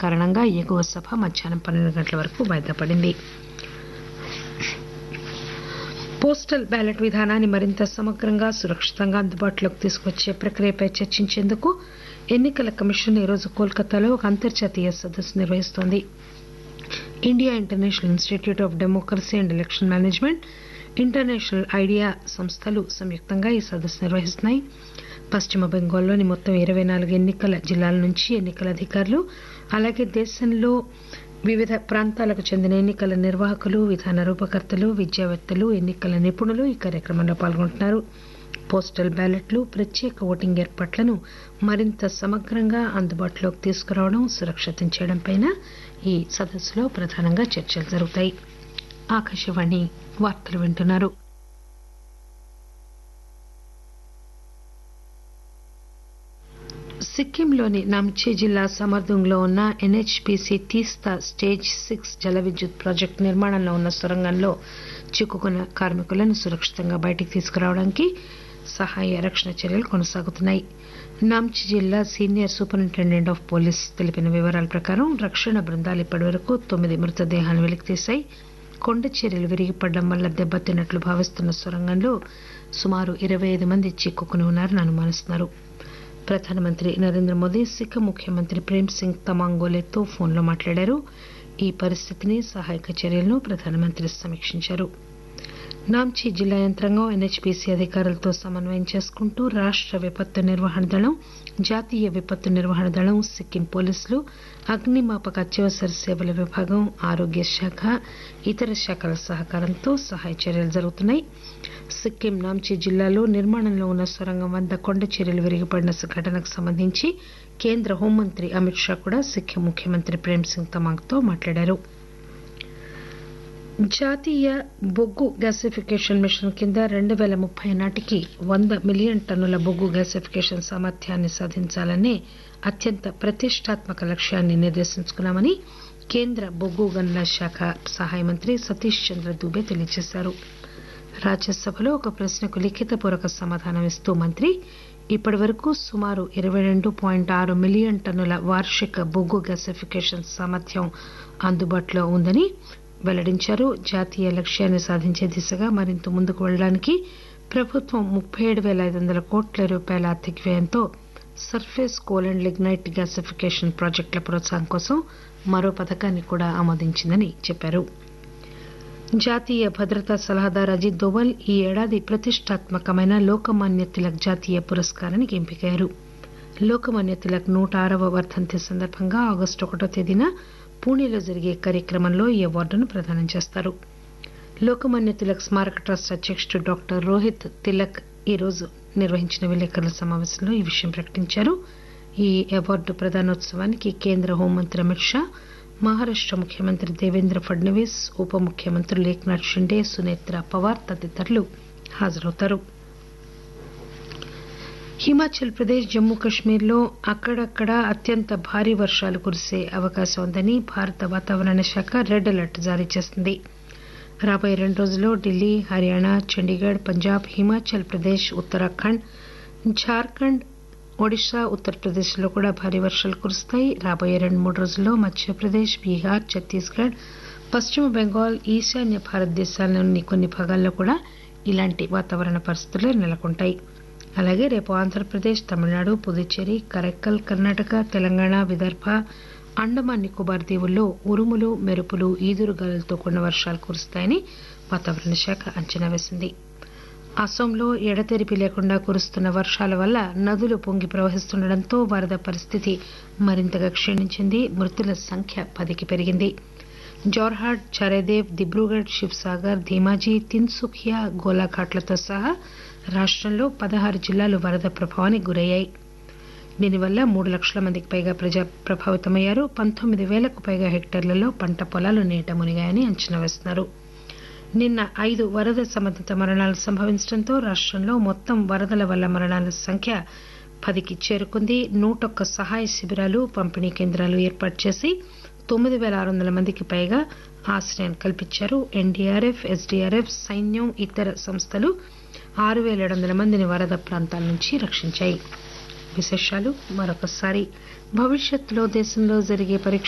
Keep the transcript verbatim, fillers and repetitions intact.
కారణంగా ఎగువ సభ మధ్యాహ్నం పన్నెండు గంటల వరకు వాయిదా పడింది. పోస్టల్ బ్యాలెట్ విధానాన్ని మరింత సమగ్రంగా సురక్షితంగా అందుబాటులోకి తీసుకొచ్చే ప్రక్రియపై చర్చించేందుకు ఎన్నికల కమిషన్ ఈరోజు కోల్కతాలో ఒక అంతర్జాతీయ సదస్సు నిర్వహిస్తోంది. India international institute of democracy and election management, international idea సంస్థలు సంయుక్తంగా ఈ సదస్సు నిర్వహిస్తున్నాయి. పశ్చిమ బెంగాల్లోని మొత్తం ఇరవై నాలుగు ఎన్నికల జిల్లాల నుంచి ఎన్నికల అధికారులు, అలాగే దేశంలో వివిధ ప్రాంతాలకు చెందిన ఎన్నికల నిర్వాహకులు, విధాన రూపకర్తలు, విద్యావేత్తలు, ఎన్నికల నిపుణులు ఈ కార్యక్రమంలో పాల్గొంటున్నారు. పోస్టల్ బ్యాలెట్లు, ప్రత్యేక ఓటింగ్ ఏర్పాట్లను మరింత సమగ్రంగా అందుబాటులోకి తీసుకురావడం, సురక్షితం చేయడంపై ఈ సదస్సులో ప్రధానంగా చర్చలు జరుగుతాయి. ఆకాశవాణి వార్తలు వింటున్నారు. సిక్కింలోని నామ్చి జిల్లా సమర్దుంగ్లో ఉన్న ఎన్హెచ్పీసీ తీస్తా స్టేజ్ సిక్స్ జల విద్యుత్ ప్రాజెక్టు నిర్మాణంలో ఉన్న సొరంగంలో చిక్కుకున్న కార్మికులను సురక్షితంగా బయటికి తీసుకురావడానికి సహాయ రక్షణ చర్యలు కొనసాగుతున్నాయి. నామ్చి జిల్లా సీనియర్ సూపరింటెండెంట్ ఆఫ్ పోలీస్ తెలిపిన వివరాల ప్రకారం రక్షణ బృందాలు ఇప్పటివరకు తొమ్మిది మృతదేహాలను వెలికితీశాయి. కొండ చర్యలు విరిగిపడడం వల్ల దెబ్బతిన్నట్లు భావిస్తున్న సొరంగంలో సుమారు ఇరవై ఐదు మంది చిక్కుకుని ఉన్నారని అనుమానిస్తున్నారు. ప్రధానమంత్రి నరేంద్ర మోదీ సిక్కిం ముఖ్యమంత్రి ప్రేమ్ సింగ్ తమాంగోలేతో ఫోన్లో మాట్లాడారు. ఈ పరిస్థితిని, సహాయక చర్యలను ప్రధానమంత్రి సమీక్షించారు. నామ్చి జిల్లా యంత్రాంగం ఎన్హెచ్పీసీ అధికారులతో సమన్వయం చేసుకుంటూ రాష్ట విపత్తు నిర్వహణ దళం, జాతీయ విపత్తు నిర్వహణ దళం, సిక్కిం పోలీసులు, అగ్నిమాపక అత్యవసర సేవల విభాగం, ఆరోగ్య శాఖ, ఇతర శాఖల సహకారంతో సహాయ చర్యలు జరుగుతున్నాయి. సిక్కిం నామ్చి జిల్లాలో నిర్మాణంలో ఉన్న సొరంగం వద్ద కొండ చర్యలు విరిగిపడిన ఘటనకు సంబంధించి కేంద్ర హోంమంత్రి అమిత్ షా కూడా సిక్కిం ముఖ్యమంత్రి ప్రేమ్ సింగ్ తమాంగ్తో మాట్లాడారు. జాతీయ బొగ్గు గ్యాసిఫికేషన్ మిషన్ కింద రెండు పేల ముప్పై నాటికి వంద మిలియన్ టన్నుల బొగ్గు గ్యాసిఫికేషన్ సామర్థ్యాన్ని సాధించాలనే అత్యంత ప్రతిష్టాత్మక లక్ష్యాన్ని నిర్దేశించుకున్నామని కేంద్ర బొగ్గు గనుల శాఖ సహాయ మంత్రి సతీష్ చంద్ర దూబే తెలియజేశారు. రాజ్యసభలో ఒక ప్రశ్నకు లిఖితపూర్వక సమాధానం ఇస్తూ మంత్రి ఇప్పటి వరకు సుమారు ఇరవై రెండు పాయింట్ ఆరు మిలియన్ టన్నుల వార్షిక బొగ్గు గ్యాసిఫికేషన్ సామర్థ్యం అందుబాటులో ఉందని వెల్లడించారు. జాతీయ లక్ష్యాన్ని సాధించే దిశగా మరింత ముందుకు వెళ్లడానికి ప్రభుత్వం ముప్పై ఏడు పేల ఐదు వందల కోట్ల రూపాయల ఆర్థిక వ్యయంతో surface coal and lignite gasification ప్రాజెక్టుల ప్రోత్సాహం కోసం మరో పథకాన్ని కూడా ఆమోదించిందని చెప్పారు. జాతీయ భద్రతా సలహాదారు అజిత్ దోవల్ ఈ ఏడాది ప్రతిష్టాత్మకమైన లోకమాన్య తిలక్ జాతీయ పురస్కారానికి ఎంపికయ్యారు. లోకమాన్య తిలక్ నూట ఆరవ వర్ధంతి సందర్భంగా ఆగస్టు ఒకటో తేదీన పూణేలో జరిగే కార్యక్రమంలో ఈ అవార్డును ప్రదానం చేస్తారు. లోకమాన్య తిలక్ స్మారక ట్రస్ట్ అధ్యక్షుడు డాక్టర్ రోహిత్ తిలక్ ఈరోజు నిర్వహించిన విలేకరుల సమావేశంలో ఈ విషయం ప్రకటించారు. ఈ అవార్డు ప్రదానోత్సవానికి కేంద్ర హోంమంత్రి అమిత్ షా, మహారాష్ట ముఖ్యమంత్రి దేవేంద్ర ఫడ్నవీస్, ఉప ముఖ్యమంత్రులు ఏక్నాథ్ షిండే, సునేత్ర పవార్ తదితరులు హాజరవుతారు. హిమాచల్ ప్రదేశ్, జమ్మూ కశ్మీర్లో అక్కడక్కడా అత్యంత భారీ వర్షాలు కురిసే అవకాశం ఉందని భారత వాతావరణ శాఖ రెడ్ అలర్ట్ జారీ చేసింది. రాబోయే రెండు రోజుల్లో ఢిల్లీ, హర్యానా, చండీగఢ్, పంజాబ్, హిమాచల్ ప్రదేశ్, ఉత్తరాఖండ్, జార్ఖండ్, ఒడిశా, ఉత్తరప్రదేశ్లో కూడా భారీ వర్షాలు కురుస్తాయి. రాబోయే రెండు మూడు రోజుల్లో మధ్యప్రదేశ్, బీహార్, ఛత్తీస్గఢ్, పశ్చిమ బెంగాల్, ఈశాన్య భారతదేశాల్లోని కొన్ని భాగాల్లో కూడా ఇలాంటి వాతావరణ పరిస్థితులే నెలకొంటాయి. అలాగే రేపు ఆంధ్రప్రదేశ్, తమిళనాడు, పుదుచ్చేరి, కరైక్కల్, కర్ణాటక, తెలంగాణ, విదర్భ, అండమాన్ నికోబార్ దీవుల్లో ఉరుములు, మెరుపులు, ఈదురుగాలులతో కూడిన వర్షాలు కురుస్తాయని వాతావరణ శాఖ అంచనా వేసింది. అసోంలో ఎడతెరిపి లేకుండా కురుస్తున్న వర్షాల వల్ల నదులు పొంగి ప్రవహిస్తుండటంతో వరద పరిస్థితి మరింతగా క్షీణించింది. మృతుల సంఖ్య పదికి పెరిగింది. జోర్హాట్, చరేదేవ్, దిబ్రూగఢ్, శివ్సాగర్, ధీమాజీ, తిన్సుఖియా, గోలాఘాట్లతో సహా రాష్టంలో పదహారు జిల్లాలు వరద ప్రభావానికి గురయ్యాయి. దీనివల్ల మూడు లక్షల మందికి పైగా ప్రజా ప్రభావితమయ్యారు. పంతొమ్మిది వేలకు పైగా హెక్టార్లలో పంట పొలాలు నీట మునిగాయని అంచనా వేస్తున్నారు. నిన్న ఐదు వరద సంబంధిత మరణాలు సంభవించడంతో రాష్టంలో మొత్తం వరదల వల్ల మరణాల సంఖ్య పదికి చేరుకుంది. నూటొక్క సహాయ శిబిరాలు, పంపిణీ కేంద్రాలు ఏర్పాటు చేసి తొమ్మిది పేల ఆరు వందల మందికి పైగా ఆశ్రయం కల్పించారు. ఎన్డీఆర్ఎఫ్, ఎస్డీఆర్ఎఫ్, సైన్యం, ఇతర సంస్థలు ఆరు పేల ఏడు వందల మందిని వరద ప్రాంతాల నుంచి రక్షించాయి. విశేషాలు మరొకసారి. భవిష్యత్తులో దేశంలో జరిగే పరీక్ష